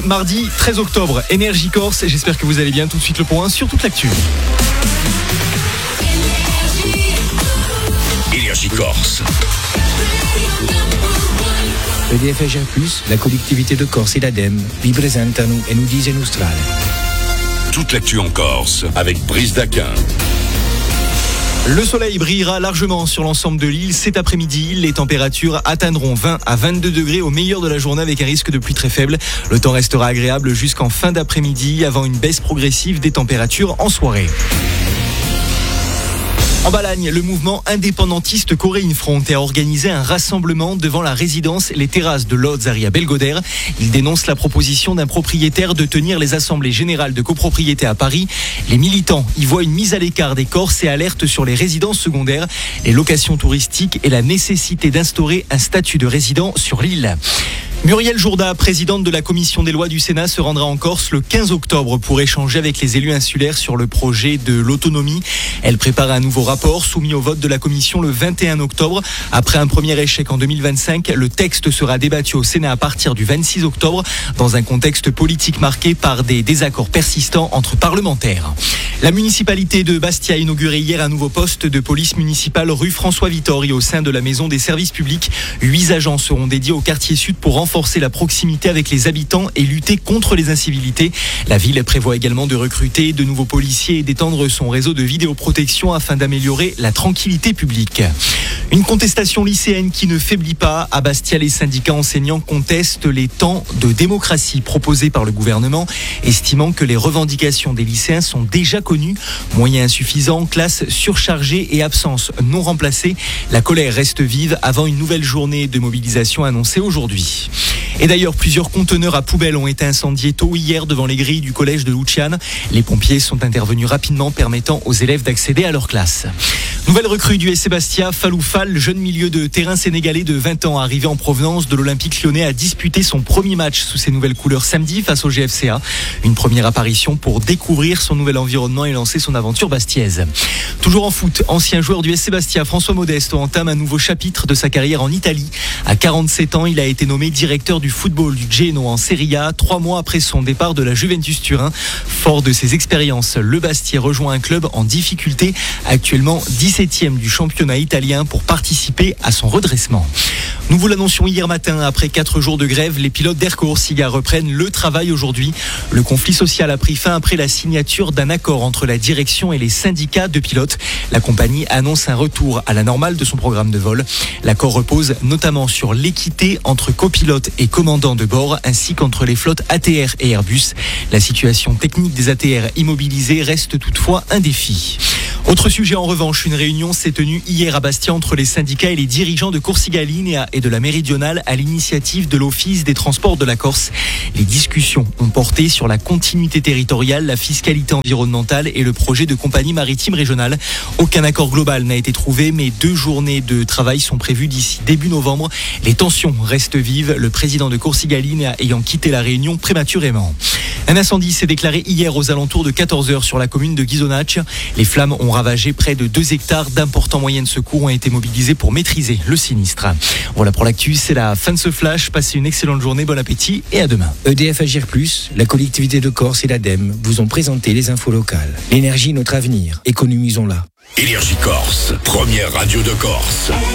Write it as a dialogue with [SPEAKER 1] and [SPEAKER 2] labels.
[SPEAKER 1] Mardi 13 octobre, Énergie Corse, j'espère que vous allez bien. Tout de suite le point sur toute l'actu.
[SPEAKER 2] Énergie Corse.
[SPEAKER 3] EDF Agir+, la collectivité de Corse et l'ADEME vi presentano Enudise Nostrale.
[SPEAKER 2] Toute l'actu en Corse avec Brice Daquin.
[SPEAKER 1] Le soleil brillera largement sur l'ensemble de l'île cet après-midi. Les températures atteindront 20 à 22 degrés au meilleur de la journée avec un risque de pluie très faible. Le temps restera agréable jusqu'en fin d'après-midi avant une baisse progressive des températures en soirée. En Balagne, le mouvement indépendantiste Coréine Front a organisé un rassemblement devant la résidence Les Terrasses de Lodz à Belgodère. Il dénonce la proposition d'un propriétaire de tenir les assemblées générales de copropriété à Paris. Les militants y voient une mise à l'écart des Corses et alertent sur les résidences secondaires, les locations touristiques et la nécessité d'instaurer un statut de résident sur l'île. Muriel Jourda, présidente de la commission des lois du Sénat, se rendra en Corse le 15 octobre pour échanger avec les élus insulaires sur le projet de l'autonomie. Elle prépare un nouveau rapport soumis au vote de la commission le 21 octobre. Après un premier échec en 2025, le texte sera débattu au Sénat à partir du 26 octobre dans un contexte politique marqué par des désaccords persistants entre parlementaires. La municipalité de Bastia a inauguré hier un nouveau poste de police municipale rue François Vittori au sein de la maison des services publics. 8 agents seront dédiés au quartier sud pour renforcer la proximité avec les habitants et lutter contre les incivilités. La ville prévoit également de recruter de nouveaux policiers et d'étendre son réseau de vidéoprotection afin d'améliorer la tranquillité publique. Une contestation lycéenne qui ne faiblit pas. À Bastia, les syndicats enseignants contestent les temps de démocratie proposés par le gouvernement, estimant que les revendications des lycéens sont déjà connues. Moyens insuffisants, classes surchargées et absences non remplacées. La colère reste vive avant une nouvelle journée de mobilisation annoncée aujourd'hui. Et d'ailleurs, plusieurs conteneurs à poubelles ont été incendiés tôt hier devant les grilles du collège de Luciane. Les pompiers sont intervenus rapidement, permettant aux élèves d'accéder à leur classe. Nouvelle recrue du SC Bastia, Fallou Fall, jeune milieu de terrain sénégalais de 20 ans, arrivé en provenance de l'Olympique Lyonnais, a disputé son premier match sous ses nouvelles couleurs samedi face au GFCA. Une première apparition pour découvrir son nouvel environnement et lancer son aventure bastiaise. Toujours en foot, ancien joueur du SC Bastia, François Modesto entame un nouveau chapitre de sa carrière en Italie. À 47 ans, il a été nommé directeur du football du Genoa en Serie A, 3 mois après son départ de la Juventus Turin. Fort de ses expériences, le Bastia rejoint un club en difficulté, actuellement 17e du championnat italien, pour participer à son redressement. Nous vous l'annoncions hier matin, après 4 jours de grève, les pilotes d'Air Corsica reprennent le travail aujourd'hui. Le conflit social a pris fin après la signature d'un accord entre la direction et les syndicats de pilotes. La compagnie annonce un retour à la normale de son programme de vol. L'accord repose notamment sur l'équité entre copilotes et commandants de bord, ainsi qu'entre les flottes ATR et Airbus. La situation technique des ATR immobilisés reste toutefois un défi. Autre sujet en revanche, une réunion s'est tenue hier à Bastia entre les syndicats et les dirigeants de Corsica Linea et de la Méridionale à l'initiative de l'Office des transports de la Corse. Les discussions ont porté sur la continuité territoriale, la fiscalité environnementale et le projet de compagnie maritime régionale. Aucun accord global n'a été trouvé, mais 2 journées de travail sont prévues d'ici début novembre. Les tensions restent vives, le président de Corsica Linea ayant quitté la réunion prématurément. Un incendie s'est déclaré hier aux alentours de 14h sur la commune de Ghisonaccia. Les flammes ont ravagé près de 2 hectares. D'importants moyens de secours ont été mobilisés pour maîtriser le sinistre. Voilà pour l'actu, c'est la fin de ce flash. Passez une excellente journée, bon appétit et à demain.
[SPEAKER 3] EDF Agir+, la collectivité de Corse et l'ADEME vous ont présenté les infos locales. L'énergie, notre avenir. Économisons-la.
[SPEAKER 2] Énergie Corse, première radio de Corse.